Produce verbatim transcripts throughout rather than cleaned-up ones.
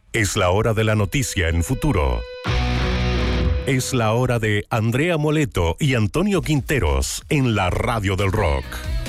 Es la hora de la noticia en Futuro. Es la hora de Andrea Moleto y Antonio Quinteros en la Radio del Rock.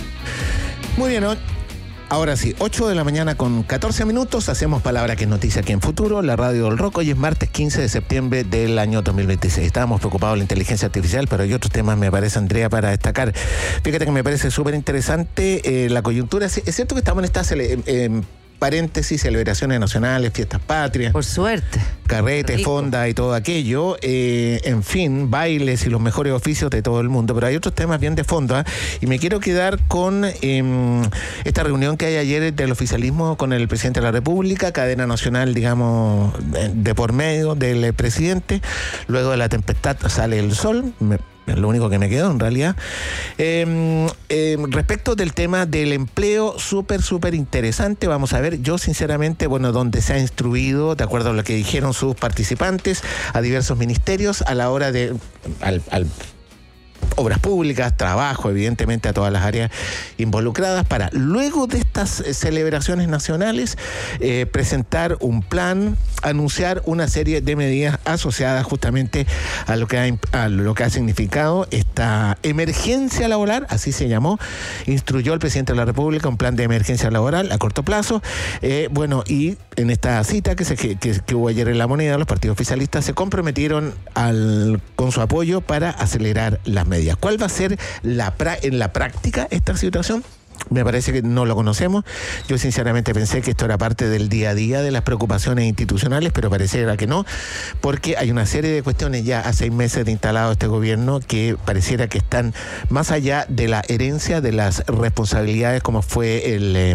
Muy bien, ahora sí, ocho de la mañana con catorce minutos, hacemos Palabra que es noticia aquí en Futuro, la Radio del Rock. Hoy es martes quince de septiembre del año dos mil veintiséis. Estábamos preocupados de la inteligencia artificial, pero hay otros temas, me parece, Andrea, para destacar. Fíjate que me parece súper interesante eh, la coyuntura. Es cierto que estamos en esta... Eh, eh, paréntesis, celebraciones nacionales, fiestas patrias. Por suerte. Carrete, fonda y todo aquello. Eh, en fin, bailes y los mejores oficios de todo el mundo. Pero hay otros temas bien de fondo, ¿eh? Y me quiero quedar con eh, esta reunión que hay ayer del oficialismo con el presidente de la República, cadena nacional, digamos, de, de por medio del presidente. Luego de la tempestad sale el sol. Me, Es lo único que me quedó, en realidad. Eh, eh, respecto del tema del empleo, súper, súper interesante. Vamos a ver, yo sinceramente, bueno, donde se ha instruido, de acuerdo a lo que dijeron sus participantes, a diversos ministerios, a la hora de... al, al obras públicas, trabajo, evidentemente a todas las áreas involucradas, para luego de estas eh, celebraciones nacionales eh, presentar un plan, anunciar una serie de medidas asociadas justamente a lo que ha, a lo que ha significado esta emergencia laboral, así se llamó. Instruyó el presidente de la República un plan de emergencia laboral a corto plazo. Eh, bueno, y en esta cita que, se, que, que hubo ayer en La Moneda, los partidos oficialistas se comprometieron al, con su apoyo para acelerar las medidas. ¿Cuál va a ser la en la práctica esta situación? Me parece que no lo conocemos. Yo sinceramente pensé que esto era parte del día a día de las preocupaciones institucionales, pero pareciera que no, porque hay una serie de cuestiones ya a seis meses de instalado este gobierno que pareciera que están más allá de la herencia de las responsabilidades, como fue el eh,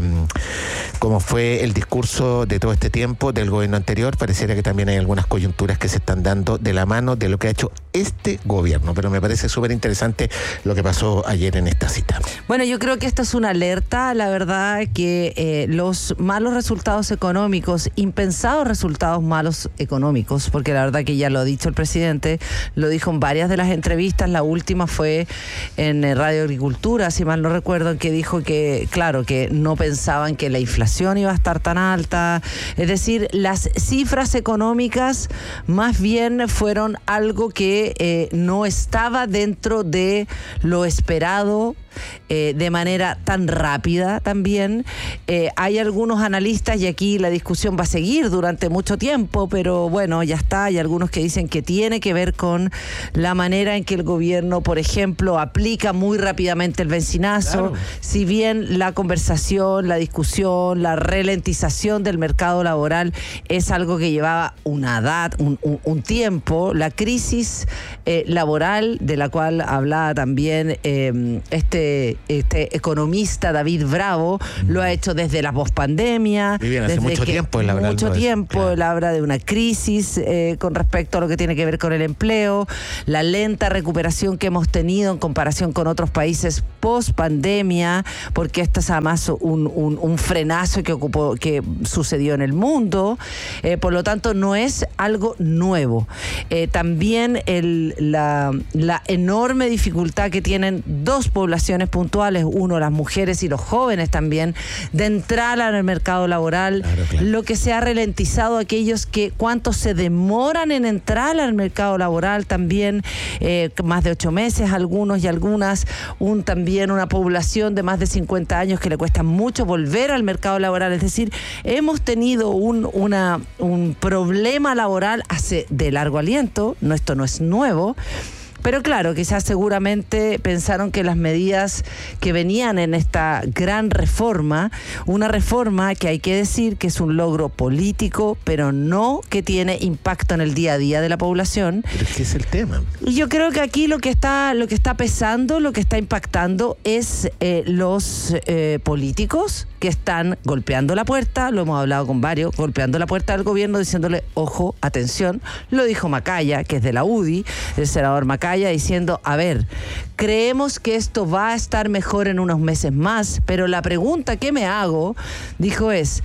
como fue el discurso de todo este tiempo del gobierno anterior. Pareciera que también hay algunas coyunturas que se están dando de la mano de lo que ha hecho este gobierno, pero me parece súper interesante lo que pasó ayer en esta cita. Bueno, yo creo que esto es una alerta, la verdad, que eh, los malos resultados económicos, impensados resultados malos económicos, porque la verdad que ya lo ha dicho el presidente, lo dijo en varias de las entrevistas, la última fue en eh, Radio Agricultura, si mal no recuerdo, en que dijo que, claro, que no pensaban que la inflación iba a estar tan alta, es decir, las cifras económicas más bien fueron algo que eh, no estaba dentro de lo esperado, Eh, de manera tan rápida también. Eh, hay algunos analistas, y aquí la discusión va a seguir durante mucho tiempo, pero bueno, ya está. Hay algunos que dicen que tiene que ver con la manera en que el gobierno, por ejemplo, aplica muy rápidamente el benzinazo. Claro. Si bien la conversación, la discusión, la ralentización del mercado laboral es algo que llevaba una edad, un, un, un tiempo, la crisis eh, laboral, de la cual hablaba también eh, este este economista David Bravo, mm. lo ha hecho desde la pospandemia. Vivían hace mucho tiempo él habla mucho tiempo claro. Él habla de una crisis eh, con respecto a lo que tiene que ver con el empleo, la lenta recuperación que hemos tenido en comparación con otros países pospandemia, porque este es además un, un, un frenazo que ocupó, que sucedió en el mundo, eh, por lo tanto no es algo nuevo. Eh, también el, la, la enorme dificultad que tienen dos poblaciones puntuales, uno, las mujeres y los jóvenes también, de entrar al mercado laboral, claro, claro. Lo que se ha ralentizado aquellos que cuánto se demoran en entrar al mercado laboral también, eh, más de ocho meses algunos y algunas, un también una población de más de cincuenta años que le cuesta mucho volver al mercado laboral, es decir, hemos tenido un, una, un problema laboral hace de largo aliento, no, esto no es nuevo. Pero claro, quizás seguramente pensaron que las medidas que venían en esta gran reforma, una reforma que hay que decir que es un logro político, pero no que tiene impacto en el día a día de la población. Pero es que es el tema. Y yo creo que aquí lo que está, lo que está pesando, lo que está impactando es eh, los eh, políticos que están golpeando la puerta, lo hemos hablado con varios, golpeando la puerta del gobierno diciéndole, ojo, atención. Lo dijo Macaya, que es de la U D I, el senador Macaya, diciendo, a ver, creemos que esto va a estar mejor en unos meses más, pero la pregunta que me hago, dijo, es,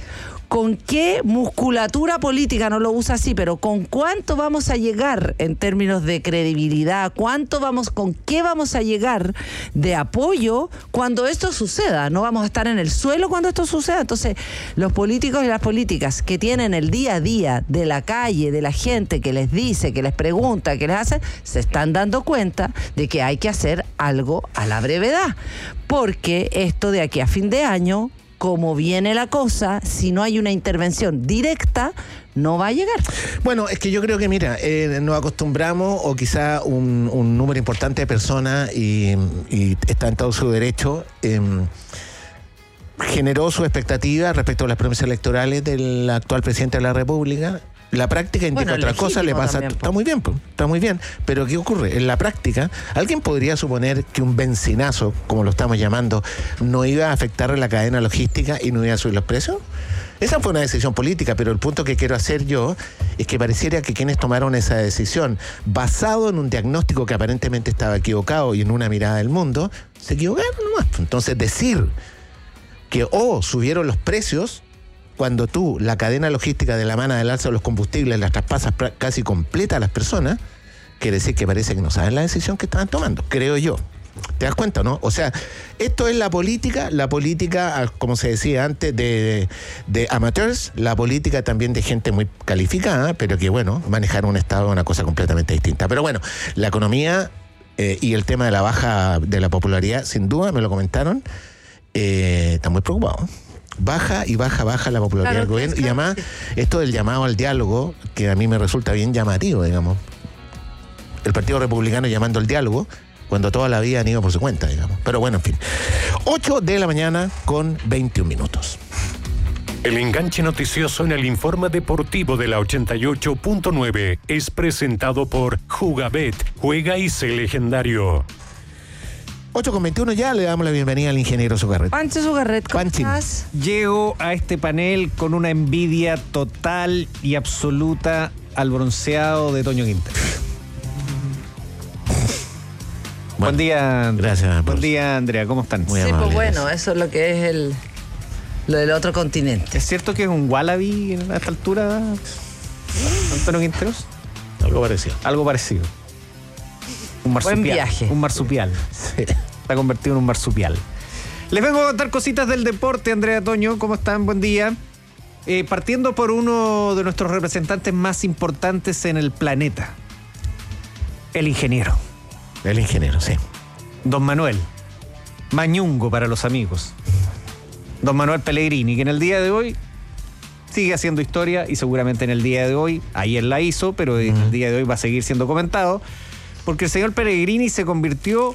¿con qué musculatura política, no lo usa así, pero con cuánto vamos a llegar en términos de credibilidad? ¿Cuánto vamos, con qué vamos a llegar de apoyo cuando esto suceda? No vamos a estar en el suelo cuando esto suceda. Entonces, los políticos y las políticas que tienen el día a día de la calle, de la gente que les dice, que les pregunta, que les hace, se están dando cuenta de que hay que hacer algo a la brevedad. Porque esto de aquí a fin de año, como viene la cosa, si no hay una intervención directa, no va a llegar. Bueno, es que yo creo que, mira, eh, nos acostumbramos, o quizá un, un número importante de personas, y, y está en todo su derecho, eh, generó su expectativa respecto a las promesas electorales del actual presidente de la República. La práctica indica bueno, otra cosa, le pasa, también, está muy bien, está muy bien, pero ¿qué ocurre? En la práctica, ¿alguien podría suponer que un benzinazo, como lo estamos llamando, no iba a afectar a la cadena logística y no iba a subir los precios? Esa fue una decisión política, pero el punto que quiero hacer yo es que pareciera que quienes tomaron esa decisión, basado en un diagnóstico que aparentemente estaba equivocado y en una mirada del mundo, se equivocaron nomás. Entonces, decir que o oh, subieron los precios, cuando tú, la cadena logística de la mano del alza de los combustibles, las traspasas casi completa a las personas, quiere decir que parece que no saben la decisión que estaban tomando, creo yo. ¿Te das cuenta, no? O sea, esto es la política, la política, como se decía antes, de, de amateurs, la política también de gente muy calificada, pero que, bueno, manejar un Estado es una cosa completamente distinta. Pero bueno, la economía eh, y el tema de la baja de la popularidad, sin duda, me lo comentaron, eh, están muy preocupados. Baja y baja, baja la popularidad claro, del gobierno. Y además, esto del llamado al diálogo, que a mí me resulta bien llamativo, digamos. El Partido Republicano llamando al diálogo, cuando toda la vida han ido por su cuenta, digamos. Pero bueno, en fin. ocho de la mañana con veintiún minutos. El enganche noticioso en el informe deportivo de la ochenta y ocho punto nueve es presentado por Jugabet. Juega y sé legendario. ocho con veintiuno, ya le damos la bienvenida al ingeniero Zugarret. Pancho Zugarret, ¿cómo Panchín. estás? Llego a este panel con una envidia total y absoluta al bronceado de Toño Quintero. Bueno, buen día, gracias. Buen día, Andrea, ¿cómo están? Muy sí, amable, pues bueno, gracias. eso es lo que es el lo del otro continente. ¿Es cierto que es un wallaby a esta altura, Antonio Quinteros? Algo parecido. Algo parecido. Un marsupial. Buen viaje. Un marsupial. Sí. Está convertido en un marsupial. Les vengo a contar cositas del deporte, Andrea, Toño. ¿Cómo están? Buen día. Eh, partiendo por uno de nuestros representantes más importantes en el planeta. El ingeniero. El ingeniero, sí. Don Manuel. Mañungo para los amigos. Don Manuel Pellegrini, que en el día de hoy sigue haciendo historia y seguramente en el día de hoy, ayer la hizo, pero en el día de hoy va a seguir siendo comentado, porque el señor Pellegrini se convirtió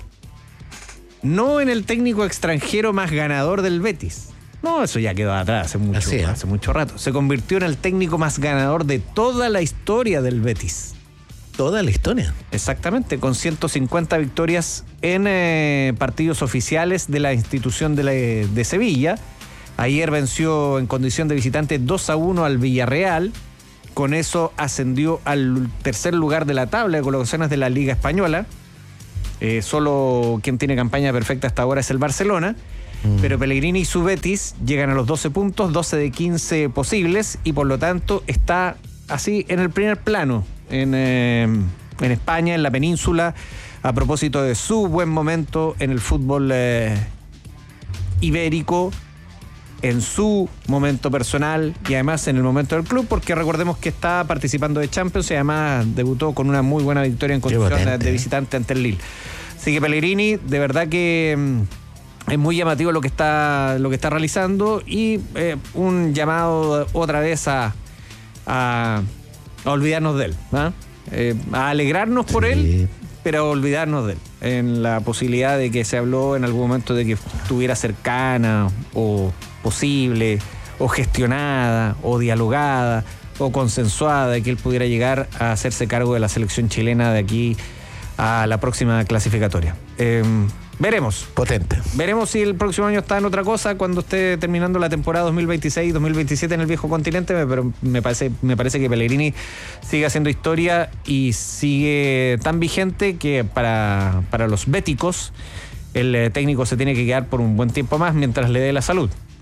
no en el técnico extranjero más ganador del Betis. No, eso ya quedó atrás hace mucho, Así es. hace mucho rato. Se convirtió en el técnico más ganador de toda la historia del Betis. Toda la historia. Exactamente, con ciento cincuenta victorias en eh, partidos oficiales de la institución de, la, de Sevilla. Ayer venció en condición de visitante dos a uno al Villarreal. Con eso ascendió al tercer lugar de la tabla de colocaciones de la Liga Española. Eh, solo quien tiene campaña perfecta hasta ahora es el Barcelona. Mm. Pero Pellegrini y su Betis llegan a los doce puntos, doce de quince posibles, y por lo tanto está así en el primer plano en, eh, en España, en la península, a propósito de su buen momento en el fútbol eh, ibérico, en su momento personal y además en el momento del club, porque recordemos que está participando de Champions y además debutó con una muy buena victoria en condición de visitante ante el Lille. Así que Pellegrini, de verdad que mm, es muy llamativo lo que está, lo que está realizando, y eh, un llamado otra vez a, a, a olvidarnos de él, ¿eh? Eh, a alegrarnos por sí. él, pero a olvidarnos de él, en la posibilidad de que se habló en algún momento de que estuviera cercana o posible, o gestionada, o dialogada, o consensuada, de que él pudiera llegar a hacerse cargo de la selección chilena de aquí a la próxima clasificatoria. Eh, veremos. Potente. Veremos si el próximo año está en otra cosa, cuando esté terminando la temporada dos mil veintiséis dos mil veintisiete en el viejo continente, pero me parece, me parece que Pellegrini sigue haciendo historia y sigue tan vigente que para, para los béticos el técnico se tiene que quedar por un buen tiempo más mientras le dé la salud.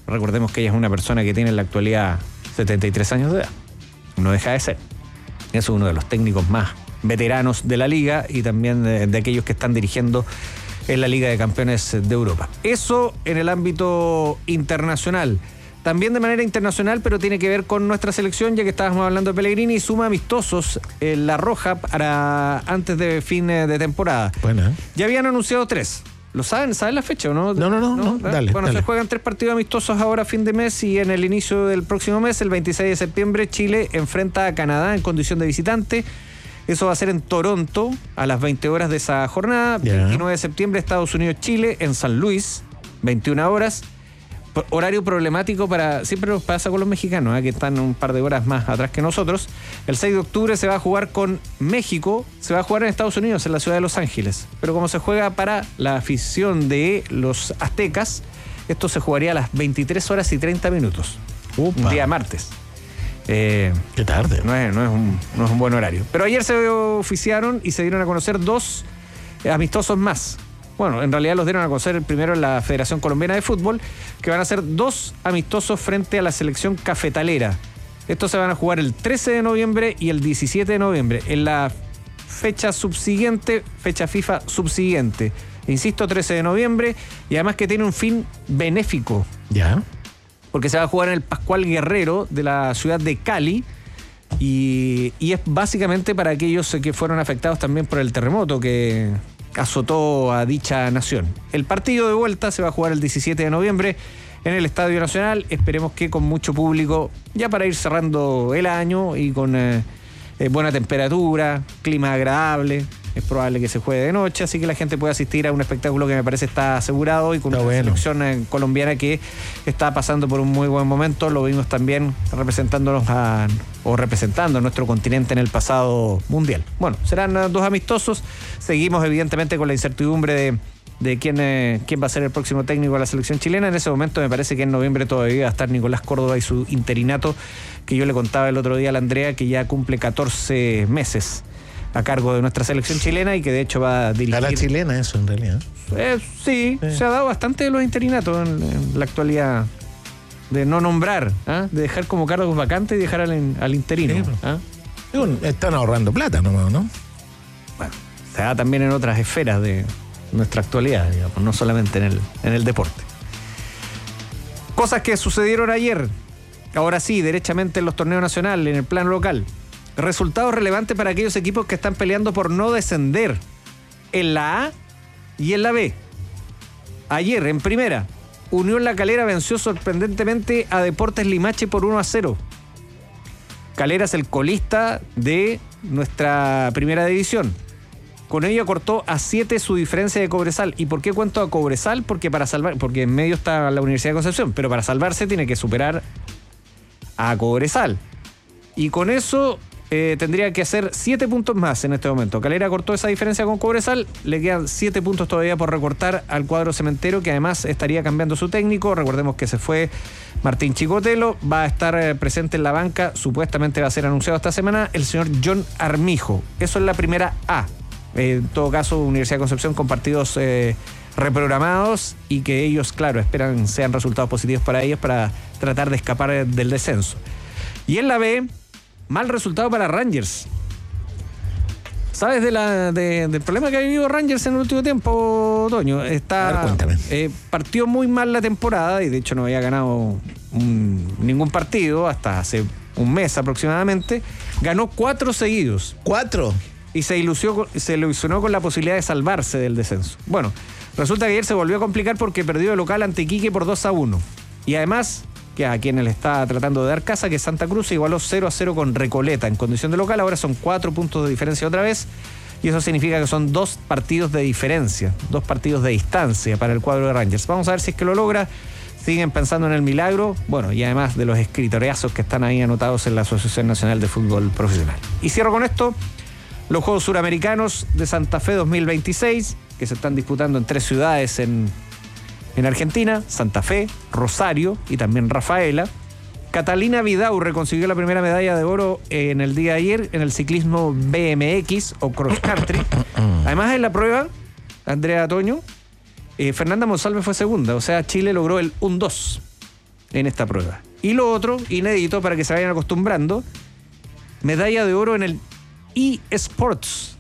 Recordemos que ella es una persona que tiene en la actualidad setenta y tres años de edad. No deja de ser. Es uno de los técnicos más veteranos de la liga y también de, de aquellos que están dirigiendo en la Liga de Campeones de Europa. Eso en el ámbito internacional. También de manera internacional, pero tiene que ver con nuestra selección, ya que estábamos hablando de Pellegrini, suma amistosos en La Roja para antes de fin de temporada. Buena. Ya habían anunciado tres. ¿Lo saben? ¿Saben la fecha o no? No, no, no, no, ¿no? dale. Bueno, dale. se juegan tres partidos amistosos ahora a fin de mes y en el inicio del próximo mes, el veintiséis de septiembre, Chile enfrenta a Canadá en condición de visitante. Eso va a ser en Toronto a las veinte horas de esa jornada. Yeah. veintinueve de septiembre, Estados Unidos-Chile en San Luis, veintiuna horas. Horario problemático para, siempre nos pasa con los mexicanos, ¿eh? que están un par de horas más atrás que nosotros. El seis de octubre se va a jugar con México, se va a jugar en Estados Unidos, en la ciudad de Los Ángeles. Pero como se juega para la afición de los aztecas, esto se jugaría a las veintitrés horas y treinta minutos. Upa. Un día martes. Eh, Qué tarde. no es, no, es un, no es un buen horario. Pero ayer se oficiaron y se dieron a conocer dos amistosos más. Bueno, en realidad los dieron a conocer primero en la Federación Colombiana de Fútbol, que van a ser dos amistosos frente a la selección cafetalera. Estos se van a jugar el trece de noviembre y el diecisiete de noviembre, en la fecha subsiguiente, fecha FIFA subsiguiente. Insisto, trece de noviembre, y además que tiene un fin benéfico. Ya. Porque se va a jugar en el Pascual Guerrero de la ciudad de Cali, y, y es básicamente para aquellos que fueron afectados también por el terremoto que azotó a dicha nación. El partido de vuelta se va a jugar el diecisiete de noviembre en el Estadio Nacional. Esperemos que con mucho público, ya para ir cerrando el año y con eh, eh, buena temperatura, clima agradable. Es probable que se juegue de noche, así que la gente puede asistir a un espectáculo que me parece está asegurado y con Está una bueno. selección eh, colombiana que está pasando por un muy buen momento. Lo vimos también representándonos a, o representando a nuestro continente en el pasado mundial. Bueno, serán eh, dos amistosos. Seguimos evidentemente con la incertidumbre de, de quién, eh, quién va a ser el próximo técnico de la selección chilena. En ese momento me parece que en noviembre todavía va a estar Nicolás Córdoba y su interinato, que yo le contaba el otro día a la Andrea, que ya cumple catorce meses a cargo de nuestra selección chilena y que de hecho va a dirigir... A la chilena eso en realidad. Eh, sí, Sí. se ha dado bastante de los interinatos en, en la actualidad, de no nombrar, ¿ah? De dejar como cargos vacantes y dejar al, al interino. Sí, pues. ¿ah? Digo, están ahorrando plata nomás, ¿no? Bueno, se da también en otras esferas de nuestra actualidad, digamos, no solamente en el, en el deporte. Cosas que sucedieron ayer, ahora sí, derechamente en los torneos nacionales, en el plano local. Resultados relevantes para aquellos equipos que están peleando por no descender en la A y en la B. Ayer, en primera, Unión La Calera venció sorprendentemente a Deportes Limache por uno a cero. Calera es el colista de nuestra primera división. Con ello cortó a siete su diferencia de Cobresal. ¿Y por qué cuento a Cobresal? Porque para salvar, porque en medio está la Universidad de Concepción, pero para salvarse tiene que superar a Cobresal. Y con eso eh, tendría que hacer siete puntos más en este momento. Calera cortó esa diferencia con Cobresal, le quedan siete puntos todavía por recortar al cuadro cementero, que además estaría cambiando su técnico. Recordemos que se fue Martín Chicotelo, va a estar eh, presente en la banca, supuestamente va a ser anunciado esta semana el señor John Armijo. Eso es la primera A. Eh, en todo caso, Universidad de Concepción con partidos eh, reprogramados y que ellos, claro, esperan sean resultados positivos para ellos para tratar de escapar del descenso. Y en la B, mal resultado para Rangers. ¿Sabes de la, de, del problema que ha vivido Rangers en el último tiempo, Toño? Está, A ver, cuéntame. eh, partió muy mal la temporada y de hecho no había ganado un, ningún partido hasta hace un mes aproximadamente. Ganó cuatro seguidos. ¿Cuatro? Y se, ilusió, se ilusionó con la posibilidad de salvarse del descenso. Bueno, resulta que ayer se volvió a complicar porque perdió de local ante Iquique por dos a uno. Y además, que a quienes le está tratando de dar casa, que Santa Cruz se igualó cero a cero con Recoleta en condición de local. Ahora son cuatro puntos de diferencia otra vez. Y eso significa que son dos partidos de diferencia, dos partidos de distancia para el cuadro de Rangers. Vamos a ver si es que lo logra. Siguen pensando en el milagro. Bueno, y además de los escritoriazos que están ahí anotados en la Asociación Nacional de Fútbol Profesional. Y cierro con esto. Los Juegos Suramericanos de Santa Fe dos mil veintiséis, que se están disputando en tres ciudades en, en Argentina, Santa Fe, Rosario y también Rafaela. Catalina Vidaurre consiguió la primera medalla de oro en el día de ayer en el ciclismo B M X o cross country. Además, en la prueba, Andrea Toño, eh, Fernanda Monsalve fue segunda, o sea, Chile logró el uno dos. en esta prueba. Y lo otro, inédito para que se vayan acostumbrando, medalla de oro en el eSports.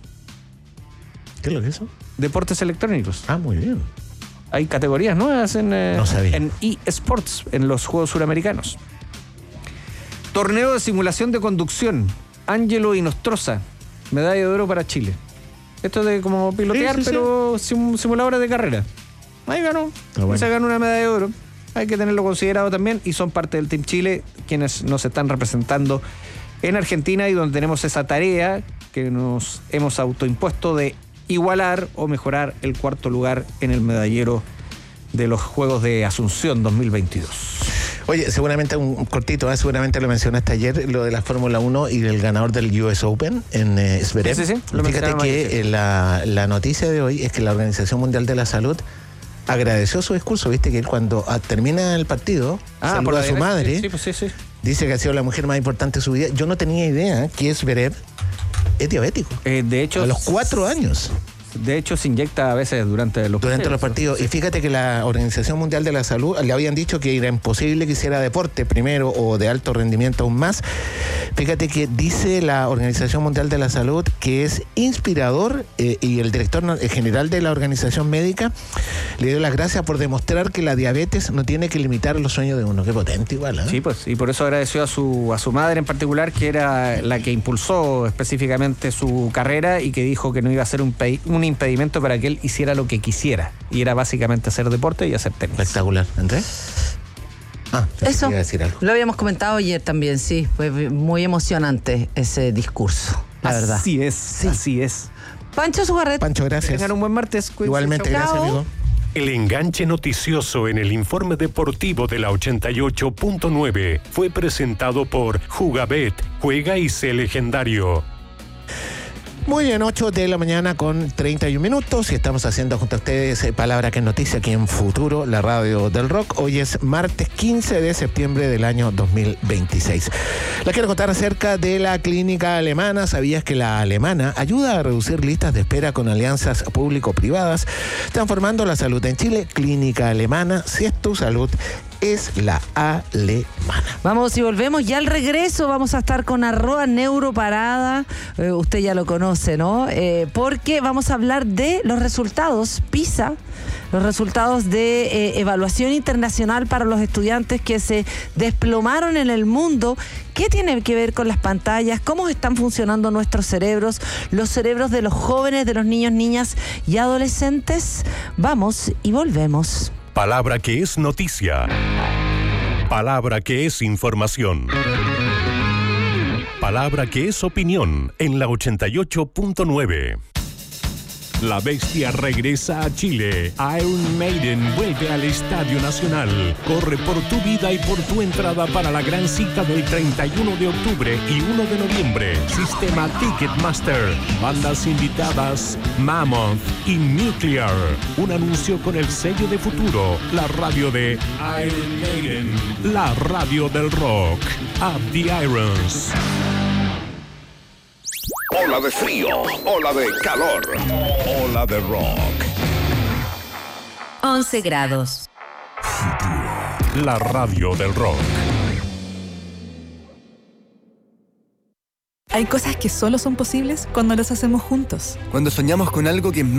¿Qué es lo que es eso? Deportes electrónicos. Ah, muy bien. Hay categorías nuevas en, eh, No sabía. en eSports, en los Juegos Suramericanos. Torneo de simulación de conducción. Ángelo Inostroza, medalla de oro para Chile. Esto de como pilotear, Sí, sí, pero sim- simuladores de carrera. Ahí ganó. Ah, bueno. Se ganó una medalla de oro. Hay que tenerlo considerado también. Y son parte del Team Chile, quienes nos están representando en Argentina y donde tenemos esa tarea que nos hemos autoimpuesto de igualar o mejorar el cuarto lugar en el medallero de los Juegos de Asunción dos mil veintidós. Oye, seguramente un cortito, ¿eh? Seguramente lo mencionaste ayer, lo de la Fórmula uno y del ganador del U S Open en eh, Zverev. Sí, sí, sí, lo Fíjate mencionamos ayer, sí. que eh, la, la noticia de hoy es que la Organización Mundial de la Salud agradeció su discurso. Viste que él cuando ah, termina el partido, saluda a su madre, Sí, pues sí, sí. dice que ha sido la mujer más importante de su vida. Yo no tenía idea que Zverev es diabético. Eh, de hecho, A los cuatro años. De hecho, se inyecta a veces durante los Durante los partidos. partidos. Y fíjate que la Organización Mundial de la Salud le habían dicho que era imposible que hiciera deporte primero o de alto rendimiento aún más. Fíjate que dice la Organización Mundial de la Salud que es inspirador eh, y el director general de la organización médica le dio las gracias por demostrar que la diabetes no tiene que limitar los sueños de uno. Qué potente igual, ¿eh? Sí, pues, y por eso agradeció a su, a su madre en particular, que era la que impulsó específicamente su carrera y que dijo que no iba a ser un, pe- un impedimento para que él hiciera lo que quisiera. Y era básicamente hacer deporte y hacer tenis. Espectacular. ¿Andrés? Ah, pensé Eso que iba a decir algo. lo habíamos comentado ayer también, sí. Fue muy emocionante ese discurso, la verdad. Así es, así es. Pancho Sugarret. Pancho, Que gracias. tengan un buen martes. Cuídense, Igualmente, chau. gracias, Chao. amigo. El enganche noticioso en el informe deportivo de la ochenta y ocho punto nueve fue presentado por Jugabet, juega y sé legendario. Muy bien, ocho de la mañana con treinta y un minutos y estamos haciendo junto a ustedes eh, Palabra que es Noticia aquí en Futuro, la radio del rock. Hoy es martes quince de septiembre del año dos mil veintiséis. Les quiero contar acerca de la clínica alemana. ¿Sabías que la alemana ayuda a reducir listas de espera con alianzas público-privadas, transformando la salud en Chile? Clínica alemana, si es tu salud, es la alemana. Vamos y volvemos. Ya al regreso vamos a estar con arroba neuroparada. Eh, usted ya lo conoce, ¿no? Eh, porque vamos a hablar de los resultados PISA, los resultados de eh, evaluación internacional para los estudiantes que se desplomaron en el mundo. ¿Qué tiene que ver con las pantallas? ¿Cómo están funcionando nuestros cerebros? Los cerebros de los jóvenes, de los niños, niñas y adolescentes. Vamos y volvemos. Palabra que es noticia. Palabra que es información. Palabra que es opinión en la ochenta y ocho punto nueve. La Bestia regresa a Chile. Iron Maiden vuelve al Estadio Nacional. Corre por tu vida y por tu entrada para la gran cita del treinta y uno de octubre y uno de noviembre. Sistema Ticketmaster. Bandas invitadas Mammoth y Nuclear. Un anuncio con el sello de Futuro. La radio de Iron Maiden. La radio del rock. Up the Irons. Ola de frío, ola de calor, ola de rock. once grados. La radio del rock. Hay cosas que solo son posibles cuando las hacemos juntos. Cuando soñamos con algo que es